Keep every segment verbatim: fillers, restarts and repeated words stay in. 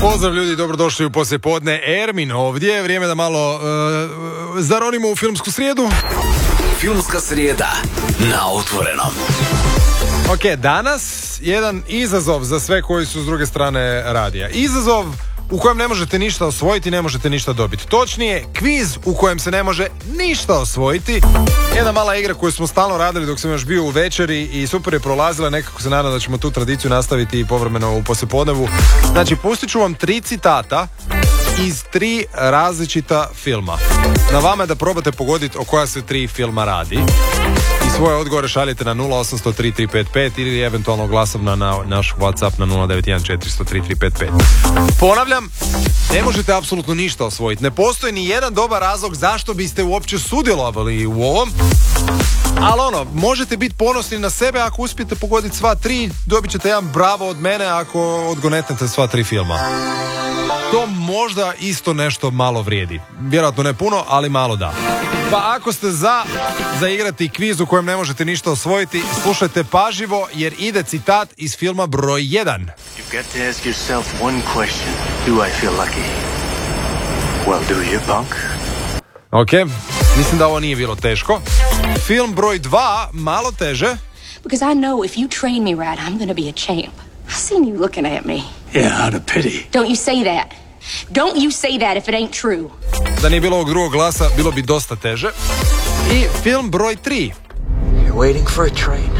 Pozdrav ljudi, dobrodošli u poslijepodne. Ermin ovdje, vrijeme da malo uh, zaronimo u filmsku srijedu. Filmska srijeda na Otvorenom. Ok, danas jedan izazov za sve koji su s druge strane radija. Izazov u kojem ne možete ništa osvojiti, ne možete ništa dobiti. Točnije, kviz u kojem se ne može ništa osvojiti. Jedna mala igra koju smo stalno radili dok sam još bio u večeri i super je prolazila. Nekako se nadam da ćemo tu tradiciju nastaviti povremeno u poslijepodnevu. Znači, pustit ću vam tri citata iz tri različita filma. Na vama je da probate pogoditi o koja se tri filma radi. I svoje odgovore šaljete na nula osam sto tri tri pet pet ili eventualno glasom na, na naš WhatsApp na nula devet jedan četiri sto tri tri pet pet. Ponavljam, ne možete apsolutno ništa osvojiti. Ne postoji ni jedan dobar razlog zašto biste uopće sudjelovali u ovom. Ali ono, možete biti ponosni na sebe ako uspijete pogoditi sva tri, dobit ćete jedan bravo od mene ako odgonetnete sva tri filma. To možda isto nešto malo vrijedi. Vjerojatno ne puno, ali malo da. Pa ako ste za zaigrati kviz u kojem ne možete ništa osvojiti, slušajte pažljivo jer ide citat iz filma broj jedan. You've got to ask yourself one question. Do I feel lucky? Well, do you, punk? Ok, mislim da ovo nije bilo teško. Film broj dva, malo teže. Because I know if you train me right, I'm gonna be a champ. I seen you looking at me. Yeah, out of pity. Don't you say that. Don't you say that if it ain't true. Da nije bilo ovog drugog glasa, bilo bi dosta teže. I film broj tri. You're waiting for a train.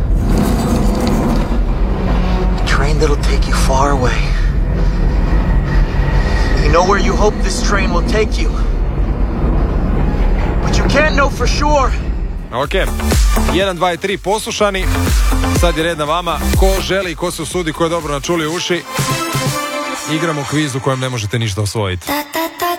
A train that'll take you far away. You know where you hope this train will take you. But you can't know for sure. Ok, jedan, dva i tri poslušani. Sad je red na vama. Ko želi, ko se usudi, ko je dobro načuli uši. Igramo kviz u kojem ne možete ništa osvojiti. Ta ta ta